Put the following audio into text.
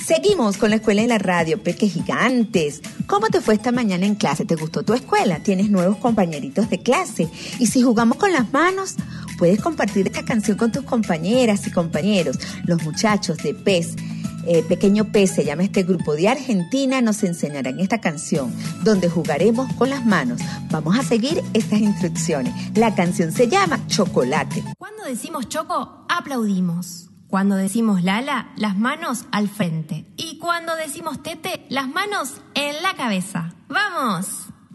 Seguimos con la escuela y la radio, Peques Gigantes. ¿Cómo te fue esta mañana en clase? ¿Te gustó tu escuela? ¿Tienes nuevos compañeritos de clase? Y si jugamos con las manos, puedes compartir esta canción con tus compañeras y compañeros. Los muchachos de Pequeño Pez, se llama este grupo de Argentina, nos enseñarán esta canción, donde jugaremos con las manos. Vamos a seguir estas instrucciones. La canción se llama Chocolate. Cuando decimos choco, aplaudimos. Cuando decimos Lala, las manos al frente. Y cuando decimos Tete, las manos en la cabeza. ¡Vamos!